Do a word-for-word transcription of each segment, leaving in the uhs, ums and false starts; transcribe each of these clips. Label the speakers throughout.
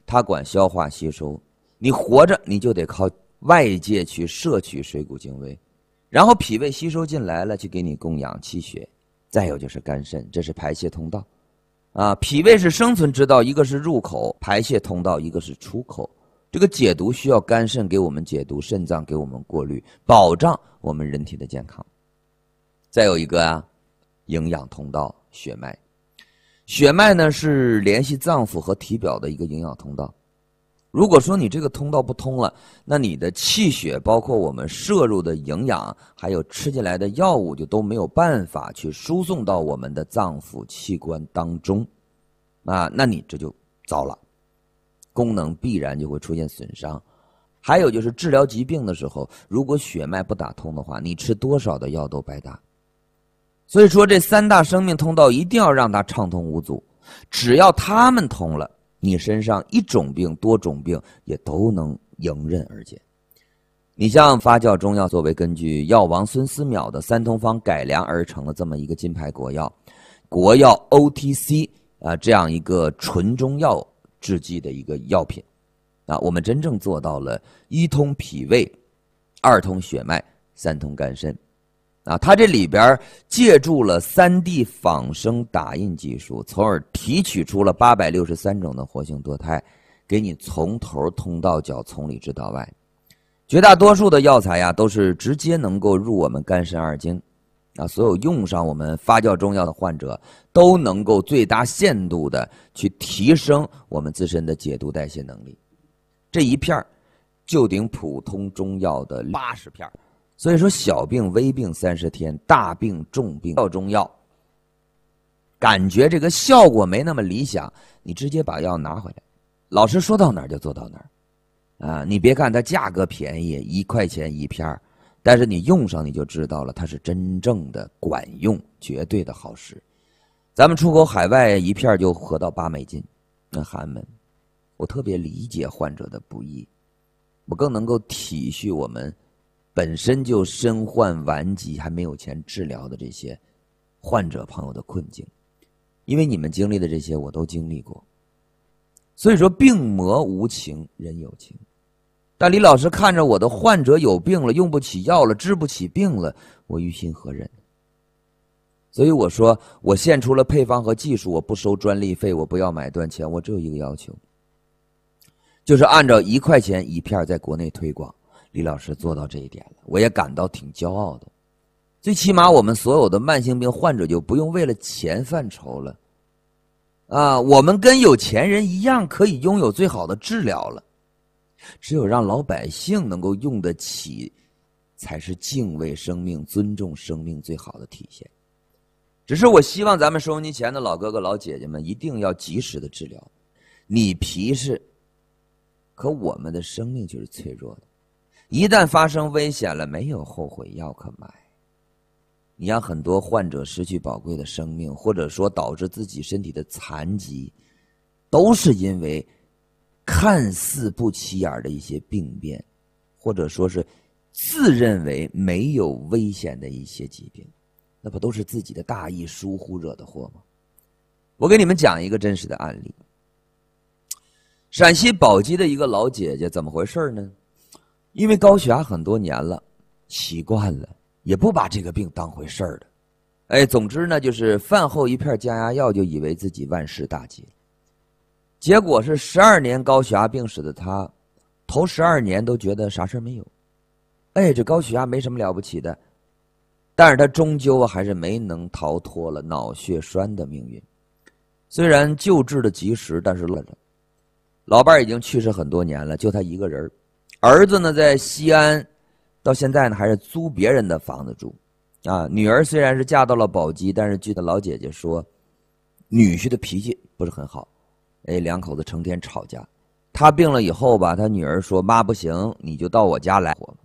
Speaker 1: 它管消化吸收。你活着你就得靠外界去摄取水谷精微，然后脾胃吸收进来了，去给你供养气血。再有就是肝肾，这是排泄通道啊。脾胃是生存之道，一个是入口，排泄通道，一个是出口。这个解毒需要肝肾给我们解毒，肾脏给我们过滤，保障我们人体的健康。再有一个啊，营养通道，血脉。血脉呢是联系脏腑和体表的一个营养通道。如果说你这个通道不通了，那你的气血包括我们摄入的营养还有吃进来的药物就都没有办法去输送到我们的脏腑器官当中啊，那你这就糟了，功能必然就会出现损伤。还有就是治疗疾病的时候，如果血脉不打通的话，你吃多少的药都白搭。所以说这三大生命通道一定要让它畅通无阻，只要它们通了，你身上一种病多种病也都能迎刃而解。你像发酵中药作为根据药王孙思邈的三通方改良而成了这么一个金牌国药，国药 O T C 啊，这样一个纯中药制剂的一个药品啊，我们真正做到了一通脾胃，二通血脉，三通肝肾啊，它这里边借助了 三 D 仿生打印技术，从而提取出了八百六十三种的活性多肽，给你从头通到脚，从里至到外。绝大多数的药材呀，都是直接能够入我们肝肾二经啊，所有用上我们发酵中药的患者，都能够最大限度的去提升我们自身的解毒代谢能力。这一片就顶普通中药的八十片。所以说小病微病三十天，大病重病药中药，感觉这个效果没那么理想，你直接把药拿回来，老师说到哪儿就做到哪儿啊！你别看它价格便宜，一块钱一片，但是你用上你就知道了，它是真正的管用，绝对的好使。咱们出口海外一片就合到八美金，那寒门，我特别理解患者的不易，我更能够体恤我们本身就身患顽疾还没有钱治疗的这些患者朋友的困境，因为你们经历的这些我都经历过。所以说病魔无情，人有情。但李老师看着我的患者有病了，用不起药了，治不起病了，我于心何忍？所以我说我献出了配方和技术，我不收专利费，我不要买断钱，我只有一个要求，就是按照一块钱一片在国内推广。李老师做到这一点了，我也感到挺骄傲的。最起码我们所有的慢性病患者就不用为了钱犯愁了啊，我们跟有钱人一样可以拥有最好的治疗了。只有让老百姓能够用得起，才是敬畏生命、尊重生命最好的体现。只是我希望咱们收音机前的老哥哥老姐姐们一定要及时的治疗。你皮实，可我们的生命就是脆弱的，一旦发生危险了，没有后悔药可买。你让很多患者失去宝贵的生命，或者说导致自己身体的残疾，都是因为看似不起眼的一些病变，或者说是自认为没有危险的一些疾病，那不都是自己的大意疏忽惹的祸吗？我给你们讲一个真实的案例。陕西宝鸡的一个老姐姐，怎么回事呢？因为高血压很多年了，习惯了，也不把这个病当回事儿的。哎，总之呢，就是饭后一片降压药就以为自己万事大吉。结果是十二年高血压病史的她，头十二年都觉得啥事没有。哎，这高血压没什么了不起的，但是她终究啊还是没能逃脱了脑血栓的命运。虽然救治的及时，但是乐着。老伴儿已经去世很多年了，就他一个人。儿子呢在西安，到现在呢还是租别人的房子住。啊，女儿虽然是嫁到了宝鸡，但是据她老姐姐说，女婿的脾气不是很好。哎，两口子成天吵架。他病了以后吧，他女儿说：“妈不行，你就到我家来活。”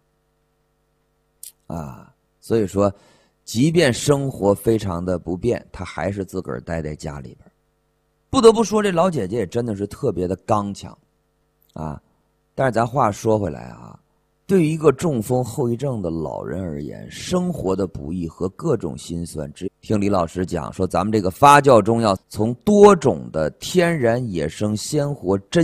Speaker 1: 啊，所以说，即便生活非常的不便，他还是自个儿待在家里边。不得不说，这老姐姐也真的是特别的刚强，啊，但是咱话说回来啊，对于一个中风后遗症的老人而言，生活的不易和各种辛酸，只听李老师讲说，咱们这个发酵中药从多种的天然野生鲜活真